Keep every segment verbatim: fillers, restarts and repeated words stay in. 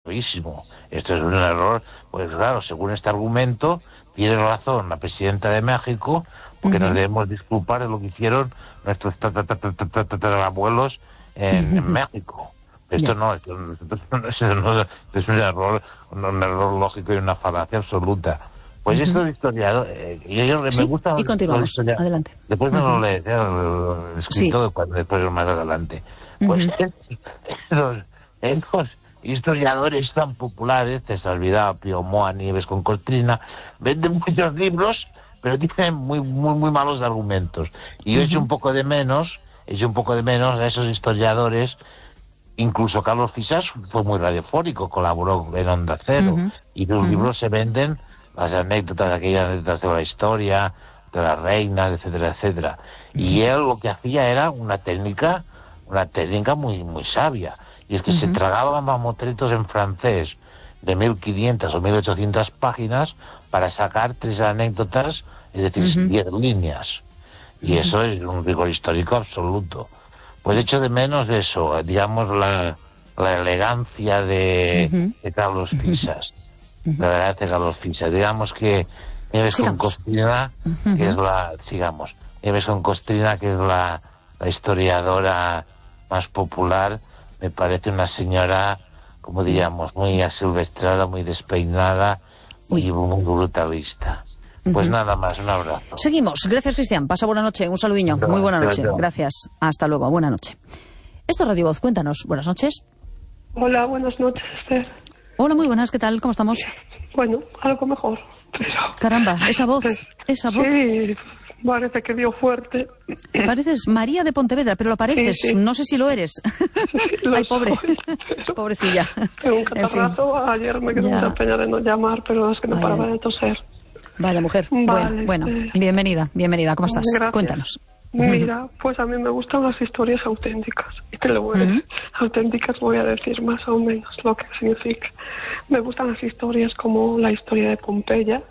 feísimo. Esto es un error, pues claro, según este argumento, tiene razón la presidenta de México, porque uh-huh. nos debemos disculpar de lo que hicieron nuestros abuelos en, uh-huh. en México. Esto yeah. no, esto, esto, no, esto, no, esto es un error, un, un error lógico y una falacia absoluta. Pues uh-huh. esto de historiador, eh, yo, yo me sí, gusta... y continuamos, adelante. Después no uh-huh. lo lees, el escrito, sí. después, después más adelante. Pues uh-huh. estos, estos historiadores tan populares, César Vidal, Moa Nieves con Costrina, venden muchos libros, pero tienen muy muy muy malos argumentos. Y yo uh-huh. echo un poco de menos, echo un poco de menos a esos historiadores. Incluso Carlos Fisas fue muy radiofónico, colaboró en Onda Cero, uh-huh. y los uh-huh. libros se venden, las anécdotas, aquellas anécdotas de la historia, de las reinas, etcétera, etcétera. Uh-huh. Y él lo que hacía era una técnica, una técnica muy muy sabia. Y es que uh-huh. se tragaban mamotretos en francés de mil quinientas o mil ochocientas páginas para sacar tres anécdotas, es decir, uh-huh. diez líneas. Y uh-huh. eso es un rigor histórico absoluto. Pues echo de menos eso, digamos, la, la elegancia de, uh-huh. de Carlos Fisas. Uh-huh. La elegancia de Carlos Fisas. Digamos que Nieves con Costrina, uh-huh. que es la, sigamos, Nieves con Costrina, que es la, la historiadora más popular, me parece una señora, como diríamos, muy asilvestrada, muy despeinada Uy. y muy brutalista. Pues uh-huh. nada más, un abrazo. Seguimos. Gracias, Cristian. Pasa buena noche. Un saludiño. No, muy buena noche. Gracias. Hasta luego. Buena noche. Esto es Radio Voz. Cuéntanos. Buenas noches. Hola, buenas noches, Esther. Hola, muy buenas. ¿Qué tal? ¿Cómo estamos? Bueno, algo mejor. Pero... Caramba, esa voz. Esa voz. Sí, parece que dio fuerte. Pareces María de Pontevedra, pero lo pareces. Sí, sí. No sé si lo eres. Sí, lo Ay, pobre. Soy, pero... Pobrecilla. Tengo un catarrazo. En fin. Ayer me quedé mucha pena de no llamar, pero es que no Ay. paraba de toser. Vaya mujer. Vale, bueno, bueno eh, bienvenida, bienvenida. ¿Cómo estás? Gracias. Cuéntanos. Mira, pues a mí me gustan las historias auténticas. Y te lo voy a decir. Uh-huh. Auténticas voy a decir más o menos lo que significa. Me gustan las historias como la historia de Pompeya,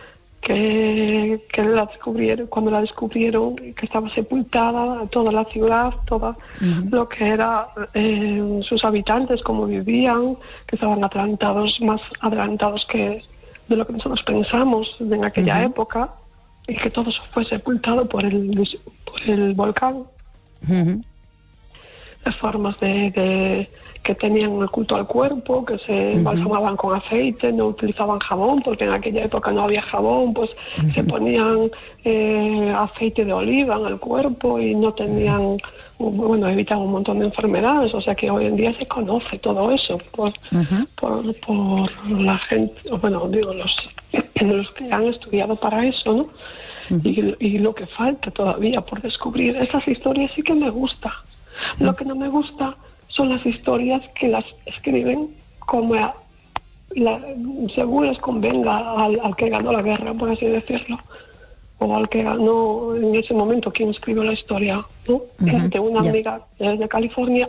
que, que la descubrieron, cuando la descubrieron, que estaba sepultada toda la ciudad, todo uh-huh. lo que era eh, sus habitantes, cómo vivían, que estaban adelantados, más adelantados que de lo que nosotros pensamos en aquella uh-huh. época, y que todo eso fue sepultado por el, por el volcán. Uh-huh. Las formas de, de que tenían el culto al cuerpo, que se embalsamaban uh-huh. con aceite, no utilizaban jabón, porque en aquella época no había jabón, pues uh-huh. se ponían eh, aceite de oliva en el cuerpo y no tenían... bueno, evitan un montón de enfermedades, o sea que hoy en día se conoce todo eso por, uh-huh. por, por la gente, bueno, digo, los, los que han estudiado para eso, ¿no? Uh-huh. Y, y lo que falta todavía por descubrir, esas historias sí que me gusta. Uh-huh. Lo que no me gusta son las historias que las escriben como a, la, según les convenga al, al que ganó la guerra, por así decirlo, o al que ganó en ese momento quien escribió la historia, ¿no? Uh-huh. De una amiga yeah. de California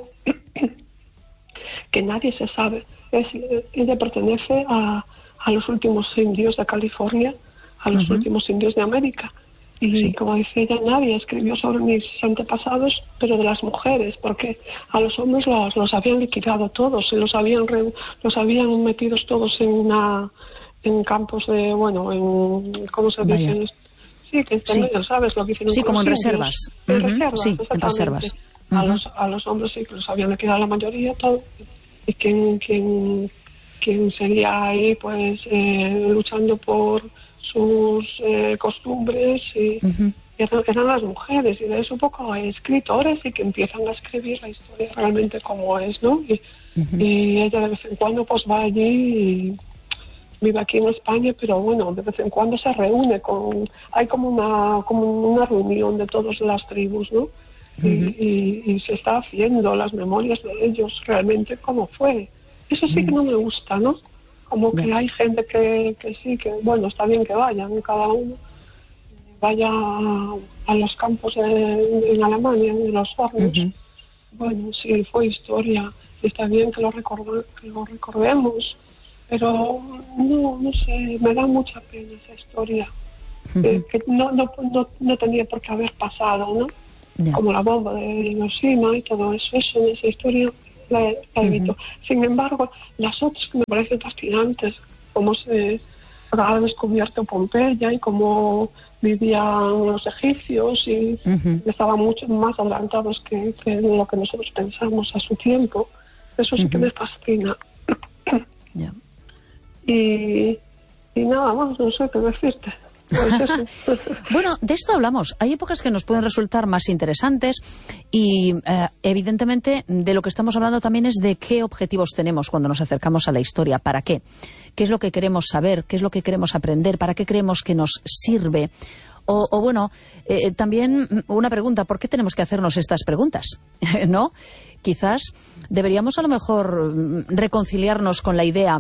que nadie se sabe. Es, ella pertenece a, a los últimos indios de California, a los uh-huh. últimos indios de América. Y sí. como dice ella, nadie escribió sobre mis antepasados, pero de las mujeres, porque a los hombres los, los habían liquidado todos, los habían, re, los habían metidos todos en una en campos de, bueno, en, ¿cómo se dice? Sí, que sí. Medio, ¿sabes? Lo que hicieron sí, como en indios. reservas. En uh-huh. reservas, sí, en reservas. Uh-huh. A, los, a los hombres sí que los habían liquidado la mayoría, todo. Y quien, quien, quien sería ahí, pues, eh, luchando por sus eh, costumbres y, uh-huh. y eran, eran las mujeres, y de eso un poco hay escritores y que empiezan a escribir la historia realmente como es, ¿no? Y, uh-huh. y ella de vez en cuando pues va allí y vive aquí en España, pero bueno, de vez en cuando se reúne con, hay como una como una reunión de todas las tribus, ¿no? Uh-huh. Y, y, y se está haciendo las memorias de ellos realmente cómo fue. Eso sí uh-huh. que no me gusta, ¿no? Como que hay gente que, que sí, que bueno, está bien que vayan, cada uno vaya a, a los campos de, en Alemania, en los hornos. Uh-huh. Bueno, sí, fue historia, está bien que lo, record, que lo recordemos, pero no, no sé, me da mucha pena esa historia, uh-huh. que, que no, no, no, no tenía por qué haber pasado, ¿no? Yeah. Como la bomba de Hiroshima y todo eso, eso, esa historia la, la evito. Uh-huh. Sin embargo, las otras que me parecen fascinantes, cómo se ha descubierto Pompeya y cómo vivían los egipcios y uh-huh. estaban mucho más adelantados que, que lo que nosotros pensamos a su tiempo, eso sí uh-huh. que me fascina. Yeah. Y, y nada más, no sé qué decirte. Pues eso. Bueno, de esto hablamos. Hay épocas que nos pueden resultar más interesantes y eh, evidentemente de lo que estamos hablando también es de qué objetivos tenemos cuando nos acercamos a la historia. ¿Para qué? ¿Qué es lo que queremos saber? ¿Qué es lo que queremos aprender? ¿Para qué creemos que nos sirve? O, o bueno, eh, también una pregunta, ¿por qué tenemos que hacernos estas preguntas? ¿No? Quizás deberíamos a lo mejor reconciliarnos con la idea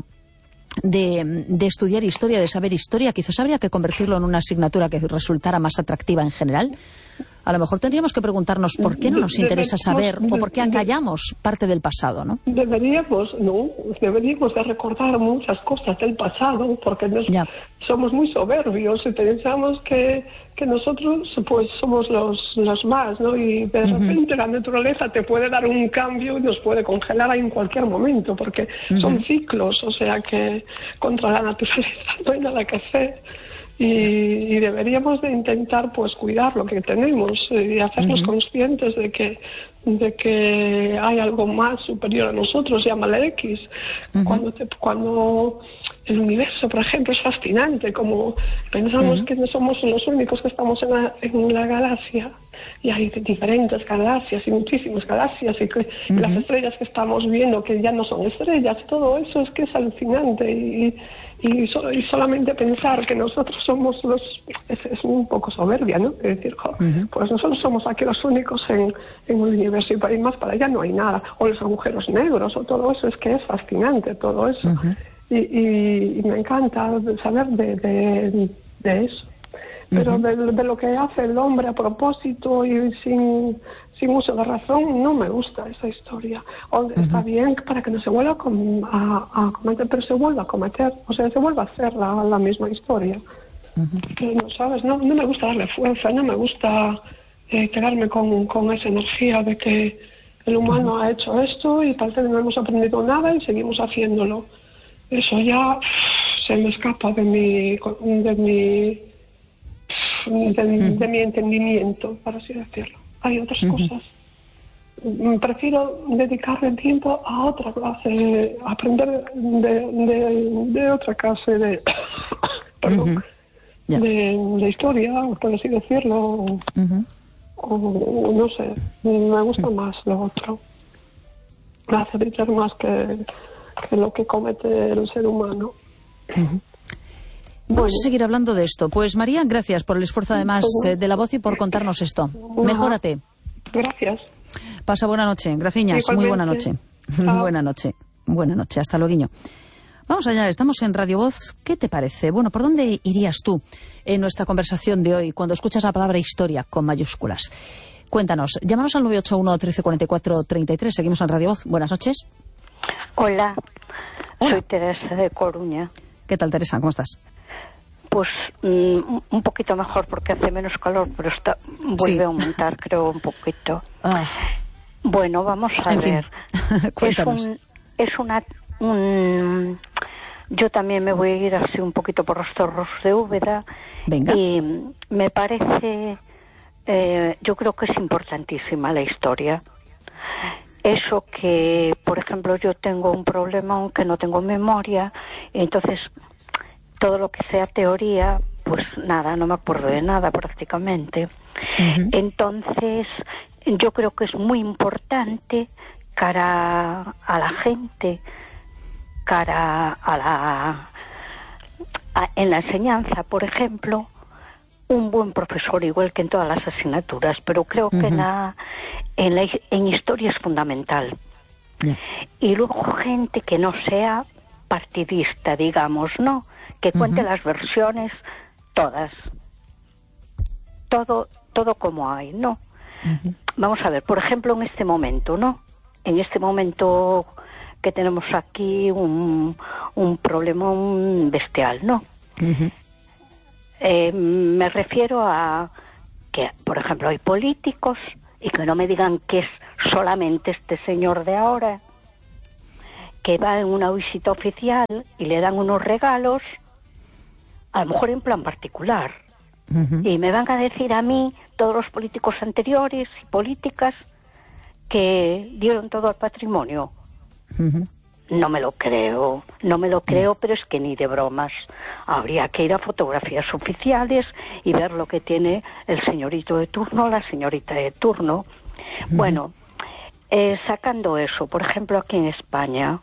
De, de estudiar historia, de saber historia. Quizás habría que convertirlo en una asignatura que resultara más atractiva en general. A lo mejor tendríamos que preguntarnos por qué no nos interesa saber o por qué acallamos parte del pasado, ¿no? Deberíamos, no, deberíamos de recordar muchas cosas del pasado, porque nos, somos muy soberbios y pensamos que, que nosotros pues somos los, los más, ¿no? Y de repente uh-huh. la naturaleza te puede dar un cambio y nos puede congelar ahí en cualquier momento, porque uh-huh. son ciclos, o sea que contra la naturaleza no hay nada que hacer. Y, y deberíamos de intentar pues cuidar lo que tenemos y hacernos uh-huh. conscientes de que de que hay algo más superior a nosotros, llámale X. Uh-huh. Cuando te, cuando el universo, por ejemplo, es fascinante, como pensamos uh-huh. que no somos los únicos que estamos en la, en la galaxia, y hay diferentes galaxias y muchísimas galaxias, y, que, uh-huh. y las estrellas que estamos viendo que ya no son estrellas, todo eso es que es alucinante, y, y, so, y solamente pensar que nosotros somos los... es, es un poco soberbia, ¿no? Es decir, jo, uh-huh. pues nosotros somos aquí los únicos en, en el universo, y para ir más para allá no hay nada, o los agujeros negros, o todo eso, es que es fascinante todo eso. Uh-huh. Y, y, y me encanta saber de, de, de eso. Pero uh-huh. de, de lo que hace el hombre a propósito y sin, sin uso de razón, no me gusta esa historia. O, uh-huh. Está bien para que no se vuelva a, com- a, a cometer, pero se vuelva a cometer, o sea, se vuelva a hacer la, la misma historia. Uh-huh. Pero, ¿sabes? No, no me gusta darle fuerza, no me gusta eh, quedarme con, con esa energía de que el humano uh-huh. ha hecho esto y parece que no hemos aprendido nada y seguimos haciéndolo. Eso ya se me escapa de mi... de mi De, uh-huh. de mi entendimiento, para así decirlo. Hay otras uh-huh. cosas. Prefiero dedicarle el tiempo a otra clase, aprender de, de, de otra clase de, perdón, uh-huh. yeah. de, de historia, por así decirlo, uh-huh. o no sé, me gusta uh-huh. más lo otro. Me hace brillar más que, que lo que comete el ser humano. Uh-huh. Vamos bueno. a seguir hablando de esto. Pues María, gracias por el esfuerzo además eh, de la voz y por contarnos esto. Uh-huh. Mejórate. Gracias. Pasa buena noche. Graciñas. Igualmente. Muy buena noche. Chao. Buena noche. Buena noche. Hasta luego. Vamos allá. Estamos en Radio Voz. ¿Qué te parece? Bueno, ¿por dónde irías tú en nuestra conversación de hoy cuando escuchas la palabra historia con mayúsculas? Cuéntanos. Llámanos al nueve ocho uno, trece, cuarenta y cuatro, treinta y tres. Seguimos en Radio Voz. Buenas noches. Hola. Hola. Soy Teresa de Coruña. ¿Qué tal, Teresa? ¿Cómo estás? Pues mm, un poquito mejor porque hace menos calor, pero está vuelve sí. a aumentar, creo, un poquito. Ah. Bueno, vamos a en ver. Fin. Cuéntanos. Es, un, es una... Un, yo también me voy a ir así un poquito por los Torros de Úbeda. Venga. Y me parece... Eh, yo creo que es importantísima la historia. Eso que, por ejemplo, yo tengo un problema aunque no tengo memoria, entonces... todo lo que sea teoría, pues nada, no me acuerdo de nada prácticamente. Uh-huh. Entonces, yo creo que es muy importante cara a la gente, cara a la... A, en la enseñanza, por ejemplo, un buen profesor, igual que en todas las asignaturas, pero creo uh-huh. que en, la, en, la, en historia es fundamental. Yeah. Y luego gente que no sea partidista, digamos, ¿no? Que cuente uh-huh. las versiones todas, todo todo como hay, ¿no? Uh-huh. Vamos a ver, por ejemplo, en este momento, ¿no? En este momento que tenemos aquí un, un problema bestial, ¿no? Uh-huh. Eh, me refiero a que, por ejemplo, hay políticos y que no me digan que es solamente este señor de ahora, que va en una visita oficial y le dan unos regalos, a lo mejor en plan particular. Uh-huh. Y me van a decir a mí, todos los políticos anteriores y políticas, que dieron todo al patrimonio. Uh-huh. No me lo creo, no me lo creo, uh-huh. pero es que ni de bromas. Habría que ir a fotografías oficiales y ver lo que tiene el señorito de turno, la señorita de turno. Uh-huh. Bueno, eh, sacando eso, por ejemplo, aquí en España,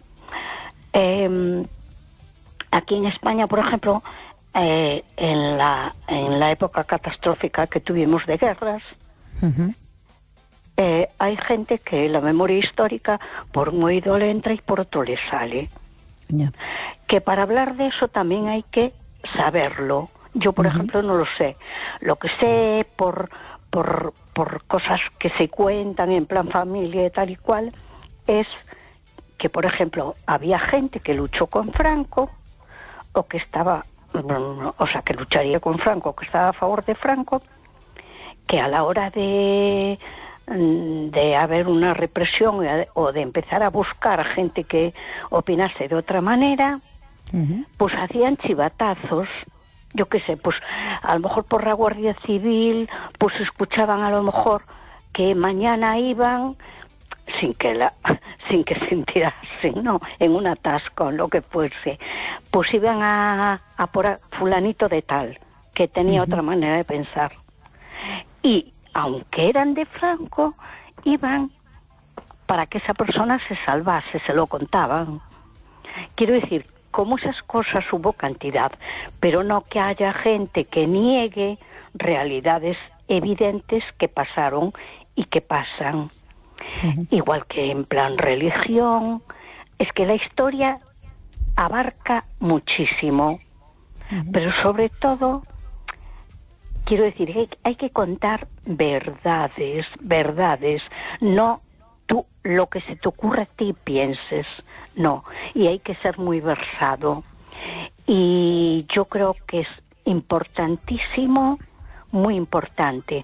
eh, aquí en España, por ejemplo, eh, en la en la época catastrófica que tuvimos de guerras, uh-huh. eh, hay gente que la memoria histórica por un oído le entra y por otro le sale. Yeah. Que para hablar de eso también hay que saberlo. Yo, por uh-huh. ejemplo, no lo sé. Lo que sé por por por cosas que se cuentan en plan familia y tal y cual es que, por ejemplo, había gente que luchó con Franco o que estaba, o sea, que lucharía con Franco, que estaba a favor de Franco, que a la hora de de haber una represión o de empezar a buscar a gente que opinase de otra manera, uh-huh. pues hacían chivatazos. Yo qué sé, pues a lo mejor por la Guardia Civil, pues escuchaban a lo mejor que mañana iban, sin que la, sin que se enterasen, no, en un atasco, lo que fuese, pues iban a, a por a fulanito de tal, que tenía uh-huh. otra manera de pensar. Y aunque eran de Franco, iban para que esa persona se salvase, se lo contaban. Quiero decir, como esas cosas hubo cantidad, pero no que haya gente que niegue realidades evidentes que pasaron y que pasan. Uh-huh. Igual que en plan religión, es que la historia abarca muchísimo, uh-huh. pero sobre todo, quiero decir, hay, hay que contar verdades, verdades, no tú lo que se te ocurre a ti pienses, no, y hay que ser muy versado. Y yo creo que es importantísimo, muy importante,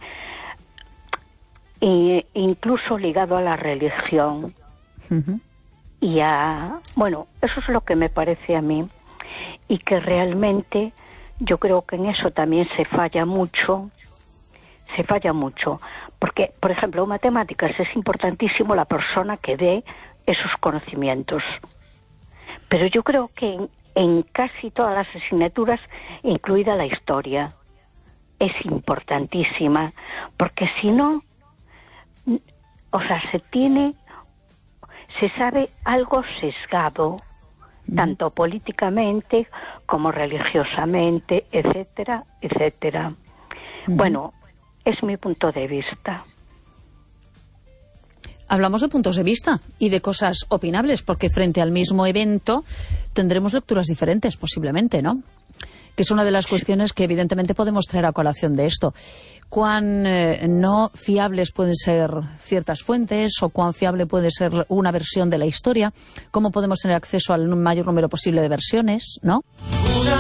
e incluso ligado a la religión. Uh-huh. Y a, bueno, eso es lo que me parece a mí, y que realmente yo creo que en eso también se falla mucho, se falla mucho, porque, por ejemplo, en matemáticas es importantísimo la persona que dé esos conocimientos, pero yo creo que en, en casi todas las asignaturas, incluida la historia, es importantísima, porque si no, o sea, se tiene, se sabe algo sesgado, tanto políticamente como religiosamente, etcétera, etcétera. Uh-huh. Bueno, es mi punto de vista. Hablamos de puntos de vista y de cosas opinables, porque frente al mismo evento tendremos lecturas diferentes, posiblemente, ¿no? Que es una de las cuestiones que evidentemente podemos traer a colación de esto. Cuán eh, no fiables pueden ser ciertas fuentes o cuán fiable puede ser una versión de la historia, cómo podemos tener acceso al mayor número posible de versiones, ¿no?